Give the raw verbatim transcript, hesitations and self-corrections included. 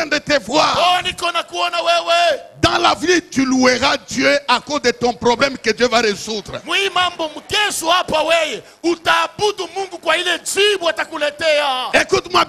de te voir. Oh, niko na kuona wewe. Dans la vie, tu loueras Dieu à cause de ton problème que Dieu va résoudre. Mwi mambo mkesu hapa wewe utaabudu Mungu kwa ile jibu atakuletea. Écoute-moi